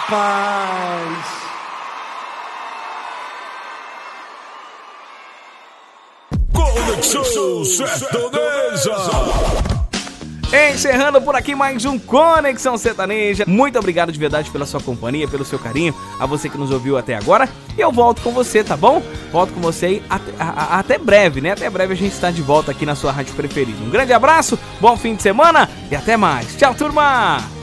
paz. Conexão Sertaneja. Encerrando por aqui mais um Conexão Sertaneja. Muito obrigado de verdade pela sua companhia, pelo seu carinho, a você que nos ouviu até agora. E eu volto com você, tá bom? Volto com você aí até breve, né? Até breve a gente está de volta aqui na sua rádio preferida. Um grande abraço, bom fim de semana e até mais. Tchau, turma!